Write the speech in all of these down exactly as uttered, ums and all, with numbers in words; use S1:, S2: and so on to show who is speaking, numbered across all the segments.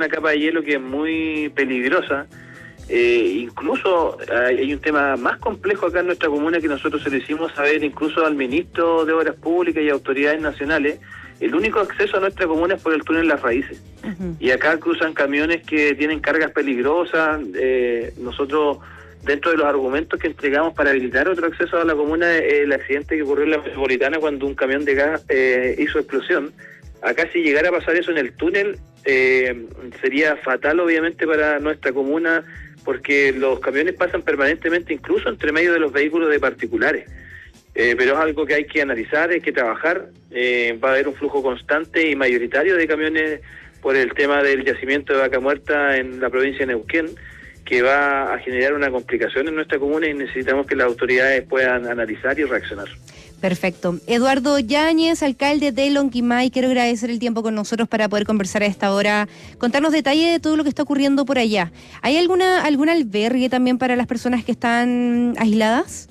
S1: una capa de hielo que es muy peligrosa. Eh, incluso hay, hay un tema más complejo acá en nuestra comuna que nosotros se lo hicimos saber incluso al ministro de Obras Públicas y autoridades nacionales. El único acceso a nuestra comuna es por el túnel Las Raíces. Uh-huh. Y acá cruzan camiones que tienen cargas peligrosas. Eh, nosotros, dentro de los argumentos que entregamos para habilitar otro acceso a la comuna, eh, el accidente que ocurrió en la Metropolitana cuando un camión de gas eh, hizo explosión. Acá, si llegara a pasar eso en el túnel, eh, sería fatal obviamente para nuestra comuna, porque los camiones pasan permanentemente incluso entre medio de los vehículos de particulares. Eh, pero es algo que hay que analizar, hay que trabajar. Eh, va a haber un flujo constante y mayoritario de camiones por el tema del yacimiento de Vaca Muerta en la provincia de Neuquén, que va a generar una complicación en nuestra comuna y necesitamos que las autoridades puedan analizar y reaccionar.
S2: Perfecto. Eduardo Yáñez, alcalde de Lonquimay, quiero agradecer el tiempo con nosotros para poder conversar a esta hora, contarnos detalles de todo lo que está ocurriendo por allá. ¿Hay alguna algún albergue también para las personas que están aisladas?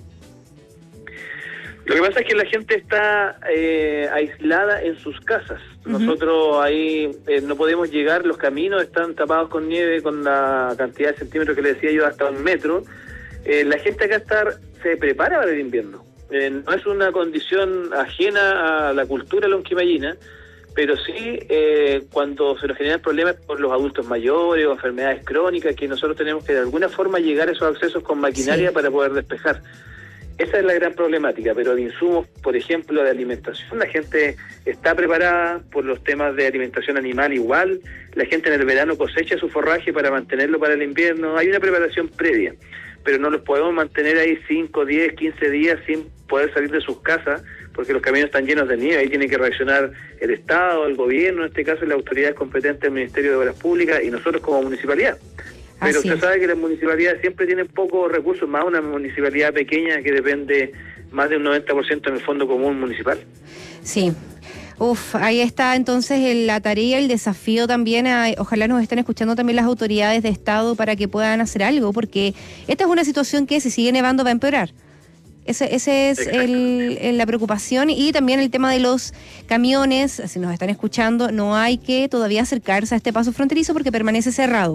S1: Lo que pasa es que la gente está eh, aislada en sus casas. Uh-huh. Nosotros ahí eh, no podemos llegar, los caminos están tapados con nieve, con la cantidad de centímetros que le decía yo, hasta un metro. Eh, la gente acá está, se prepara para el invierno. Eh, no es una condición ajena a la cultura lonquimayina, pero sí eh, cuando se nos generan problemas por los adultos mayores o enfermedades crónicas, que nosotros tenemos que de alguna forma llegar a esos accesos con maquinaria sí. para poder despejar. Esa es la gran problemática, pero de insumos, por ejemplo, de alimentación, la gente está preparada por los temas de alimentación animal igual, la gente en el verano cosecha su forraje para mantenerlo para el invierno, hay una preparación previa, pero no los podemos mantener ahí cinco, diez, quince días sin poder salir de sus casas, porque los caminos están llenos de nieve, ahí tiene que reaccionar el Estado, el gobierno, en este caso las autoridades competentes del Ministerio de Obras Públicas y nosotros como municipalidad. Pero Así usted es. sabe que las municipalidades siempre tienen pocos recursos, más una municipalidad pequeña que depende más de un noventa por ciento en el Fondo Común Municipal.
S2: Sí. Uf, ahí está entonces la tarea, el desafío también. A, ojalá nos estén escuchando también las autoridades de Estado para que puedan hacer algo, porque esta es una situación que si sigue nevando va a empeorar. Ese, ese es el, el, la preocupación, y también el tema de los camiones. Si nos están escuchando, no hay que todavía acercarse a este paso fronterizo porque permanece cerrado.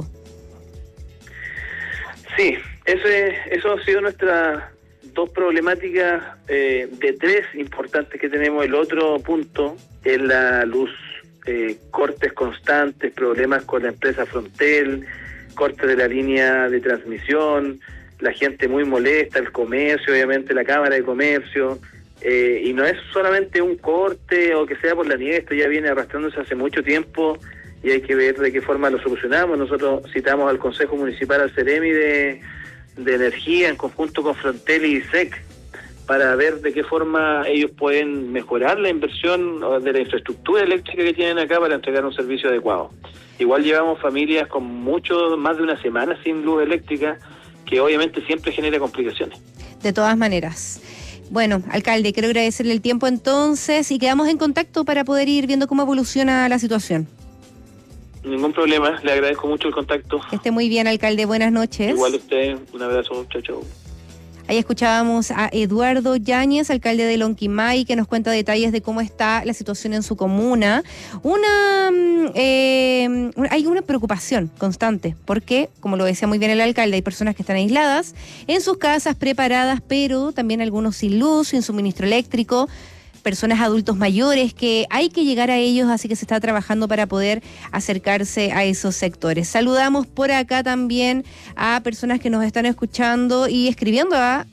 S1: Sí, ese, eso ha sido nuestras dos problemáticas eh, de tres importantes que tenemos. El otro punto es la luz, eh, cortes constantes, problemas con la empresa Frontel, cortes de la línea de transmisión, la gente muy molesta, el comercio, obviamente la Cámara de Comercio, eh, y no es solamente un corte o que sea por la nieve, esto ya viene arrastrándose hace mucho tiempo. Y hay que ver de qué forma lo solucionamos. Nosotros citamos al Consejo Municipal, al CEREMI de, de Energía, en conjunto con Frontel y S E C, para ver de qué forma ellos pueden mejorar la inversión de la infraestructura eléctrica que tienen acá para entregar un servicio adecuado. Igual llevamos familias con mucho, más de una semana sin luz eléctrica, que obviamente siempre genera complicaciones.
S2: De todas maneras. Bueno, alcalde, quiero agradecerle el tiempo entonces y quedamos en contacto para poder ir viendo cómo evoluciona la situación.
S1: Ningún problema, le agradezco mucho el contacto.
S2: Que esté muy bien, alcalde, buenas noches.
S1: Igual a usted, un abrazo, chau, chau.
S2: Ahí escuchábamos a Eduardo Yáñez, alcalde de Lonquimay, que nos cuenta detalles de cómo está la situación en su comuna. Una eh, hay una preocupación constante, porque, como lo decía muy bien el alcalde, hay personas que están aisladas en sus casas, preparadas, pero también algunos sin luz, sin suministro eléctrico, personas adultos mayores que hay que llegar a ellos, así que se está trabajando para poder acercarse a esos sectores. Saludamos por acá también a personas que nos están escuchando y escribiendo a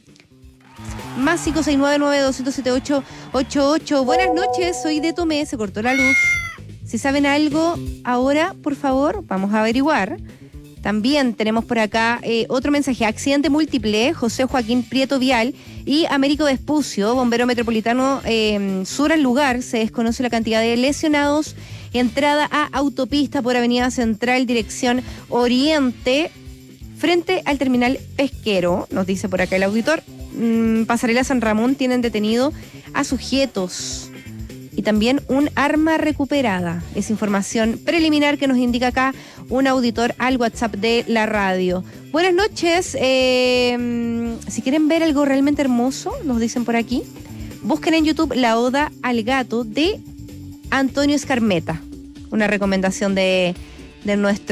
S2: más cinco seis nueve, nueve dos cero siete, ocho ocho ocho. Buenas noches, soy de Tomé, se cortó la luz. Si saben algo ahora, por favor, vamos a averiguar. También tenemos por acá eh, otro mensaje. Accidente múltiple, José Joaquín Prieto Vial y Américo Vespucio, bombero metropolitano eh, sur al lugar. Se desconoce la cantidad de lesionados. Entrada a autopista por Avenida Central, dirección Oriente, frente al terminal pesquero, nos dice por acá el auditor. Mm, Pasarela San Ramón tienen detenido a sujetos. Y también un arma recuperada. Es información preliminar que nos indica acá un auditor al WhatsApp de la radio. Buenas noches. Eh, si quieren ver algo realmente hermoso, nos dicen por aquí, busquen en YouTube La Oda al Gato de Antonio Escarmeta. Una recomendación de, de nuestro